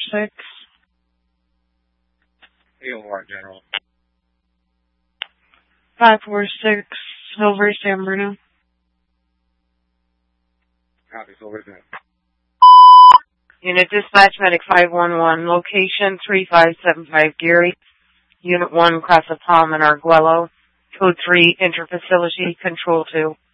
546. AOR, General. 546, Silver, San Bruno. Copy, Silver, San. Unit Dispatch, Medic 511, location 3575 Geary. Unit 1, Casa Palm and Arguello. Code 3, Interfacility, Control 2.